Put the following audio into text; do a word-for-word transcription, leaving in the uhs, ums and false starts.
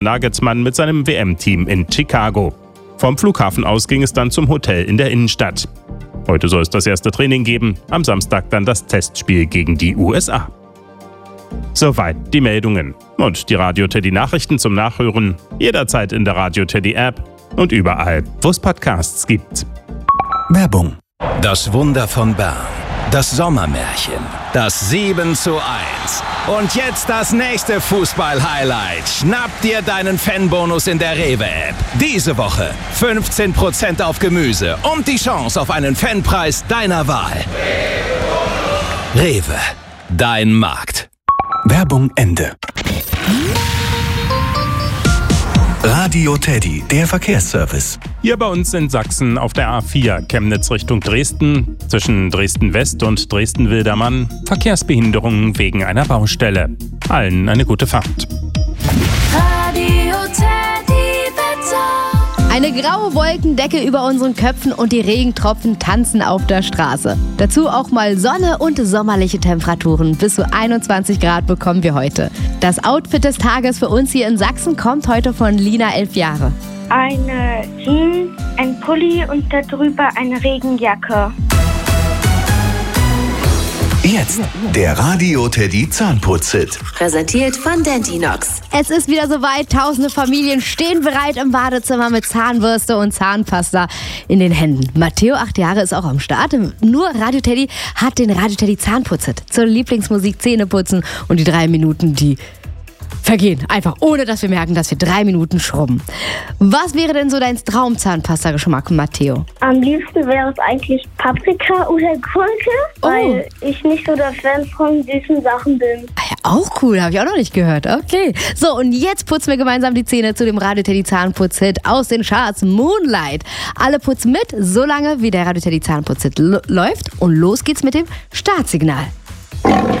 Nagelsmann mit seinem W M-Team in Chicago. Vom Flughafen aus ging es dann zum Hotel in der Innenstadt. Heute soll es das erste Training geben, am Samstag dann das Testspiel gegen die U S A. Soweit die Meldungen. Und die Radio Teddy Nachrichten zum Nachhören jederzeit in der Radio Teddy App und überall, wo es Podcasts gibt. Werbung. Das Wunder von Bern. Das Sommermärchen. Das sieben zu eins. Und jetzt das nächste Fußball-Highlight. Schnapp dir deinen Fanbonus in der Rewe-App. Diese Woche fünfzehn Prozent auf Gemüse und die Chance auf einen Fanpreis deiner Wahl. Rewe. Dein Markt. Werbung Ende. Radio Teddy, der Verkehrsservice. Hier bei uns in Sachsen auf der A vier, Chemnitz Richtung Dresden, zwischen Dresden-West und Dresden-Wildermann, Verkehrsbehinderungen wegen einer Baustelle. Allen eine gute Fahrt. Radio Teddy Wetter. Eine graue Wolkendecke über unseren Köpfen und die Regentropfen tanzen auf der Straße. Dazu auch mal Sonne und sommerliche Temperaturen. Bis zu einundzwanzig Grad bekommen wir heute. Das Outfit des Tages für uns hier in Sachsen kommt heute von Lina, elf Jahre. Eine Jeans, ein Pulli und darüber eine Regenjacke. Jetzt der Radio Teddy Zahnputz-Hit. Präsentiert von Dentinox. Es ist wieder soweit. Tausende Familien stehen bereit im Badezimmer mit Zahnbürste und Zahnpasta in den Händen. Matteo, acht Jahre, ist auch am Start. Nur Radio Teddy hat den Radio Teddy Zahnputz-Hit zur Lieblingsmusik Zähneputzen und die drei Minuten, die vergehen. Einfach, ohne dass wir merken, dass wir drei Minuten schrubben. Was wäre denn so dein Traumzahnpasta-Geschmack, Matteo? Am liebsten wäre es eigentlich Paprika oder Gurke, Oh. weil ich nicht so der Fan von süßen Sachen bin. Ah ja, auch cool, habe ich auch noch nicht gehört. Okay. So, und jetzt putzen wir gemeinsam die Zähne zu dem Radio Teddy Zahnputz-Hit aus den Charts Moonlight. Alle putzen mit, solange wie der Radio Teddy Zahnputz-Hit l- läuft. Und los geht's mit dem Startsignal.